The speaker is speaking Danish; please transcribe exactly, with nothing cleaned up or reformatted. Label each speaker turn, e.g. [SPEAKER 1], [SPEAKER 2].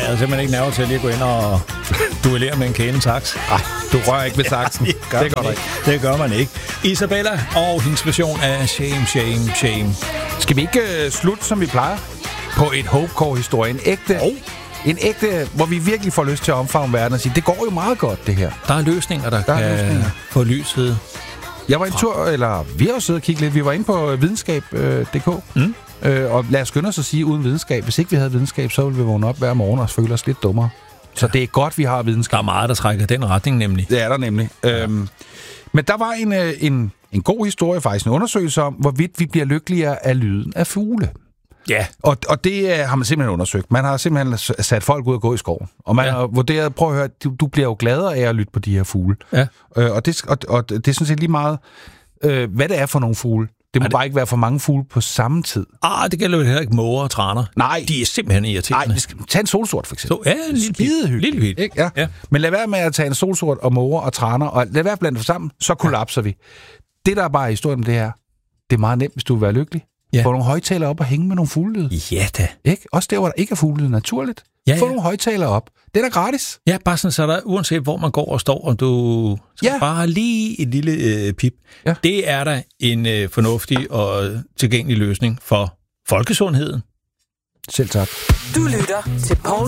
[SPEAKER 1] havde simpelthen ikke nerver til at lige gå ind og duellere med en kælen saks.
[SPEAKER 2] Nej, du rører ikke ved saksen.
[SPEAKER 1] Ja, det, gør det gør man ikke. Det gør man ikke. Isabella og hendes version af Shame, Shame, Shame.
[SPEAKER 2] Skal vi ikke uh, slutte, som vi plejer? På et Hopecore-historie. En ægte... Oh. En ægte, hvor vi virkelig får lyst til at omfavne verden og sige, det går jo meget godt, det her.
[SPEAKER 1] Der er løsninger, der, der kan løsninger. Få lyset.
[SPEAKER 2] Jeg var en tur, eller vi har jo siddet og kigget lidt, vi var inde på videnskab punktum d k, mm. øh, og lad os skynde os at sige, uden videnskab, hvis ikke vi havde videnskab, så ville vi vågne op hver morgen og føle os lidt dummere. Så ja. Det er godt, vi har videnskab.
[SPEAKER 1] Der er meget, der trækker den retning, nemlig.
[SPEAKER 2] Det er der nemlig. Ja. Øhm, men der var en, en, en god historie, faktisk en undersøgelse om, hvorvidt vi bliver lykkeligere af lyden af fugle.
[SPEAKER 1] Ja.
[SPEAKER 2] Og, og det har man simpelthen undersøgt. Man har simpelthen sat folk ud og gå i skoven. Og man ja. har vurderet, prøv at høre, du, du bliver jo gladere af at lytte på de her fugle.
[SPEAKER 1] Ja.
[SPEAKER 2] Øh, og, det, og, og det er sådan set lige meget, øh, hvad det er for nogle fugle. Det må det... bare ikke være for mange fugle på samme tid.
[SPEAKER 1] Ah, det gælder jo heller ikke måger og traner.
[SPEAKER 2] Nej.
[SPEAKER 1] De er simpelthen irriterende.
[SPEAKER 2] Nej, vi skal tage en solsort for eksempel.
[SPEAKER 1] Så, ja, en lille
[SPEAKER 2] Skidehyggeligt.
[SPEAKER 1] Lille hygge.
[SPEAKER 2] Ikke? Ja. Ja. Men lad være med at tage en solsort og måger og traner, og lad være blandt dem sammen, så kollapser ja. vi. Det, der er bare historien om det her, det er meget nemt, hvis du vil være lykkelig. Ja. Få nogle højtalere op og hænge med nogle fuglelyd.
[SPEAKER 1] Ja da.
[SPEAKER 2] Ikke? Også der, hvor der ikke er fuglelyd naturligt. Ja, Få ja. nogle højtalere op. Det er da gratis.
[SPEAKER 1] Ja, bare sådan, så der, uanset hvor man går og står, og du skal ja. bare lige et lille øh, pip. Ja. Det er da en øh, fornuftig og tilgængelig løsning for folkesundheden.
[SPEAKER 2] Selv tak.
[SPEAKER 3] Du lytter til Poul